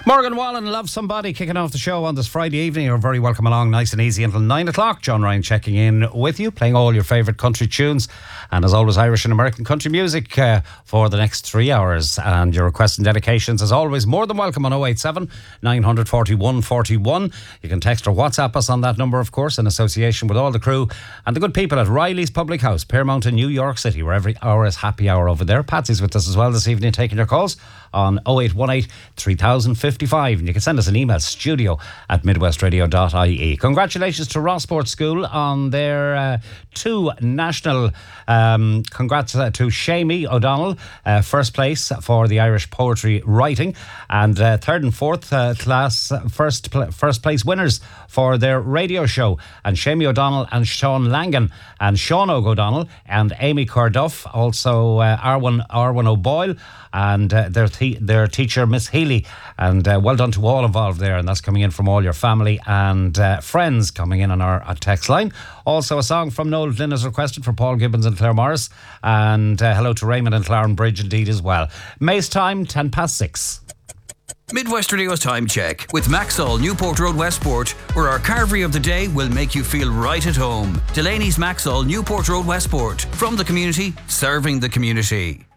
Morgan Wallen, Love Somebody, kicking off the show on this Friday evening. You're very welcome along, nice and easy until 9 o'clock. John Ryan checking in with you, playing all your favourite country tunes, and as always, Irish and American country music for the next 3 hours. And your requests and dedications, as always, more than welcome on 087 941 41. You can text or WhatsApp us on that number, of course, in association with all the crew and the good people at Riley's Public House, Piermont in New York City, where every hour is happy hour over there. Patsy's with us as well this evening, taking your calls on 0818 3055, and you can send us an email, studio@midwestradio.ie. Congratulations to Rossport School on their two national congrats to Shamie O'Donnell, first place for the Irish poetry writing, and third and fourth class first place winners for their radio show. And Shamie O'Donnell and Sean Langan and Sean O'Donnell and Amy Corduff, also Arwen O'Boyle and their teacher Miss Healy, and well done to all involved there. And that's coming in from all your family and friends coming in on our text line. Also a song from Noel Flynn is requested for Paul Gibbons and Claire Morris, and hello to Raymond and Claren Bridge indeed as well. May's time 6:10. Midwest Radio's time check with Maxall, Newport Road, Westport, where our carvery of the day will make you feel right at home. Delaney's Maxall, Newport Road, Westport. From the community, serving the community.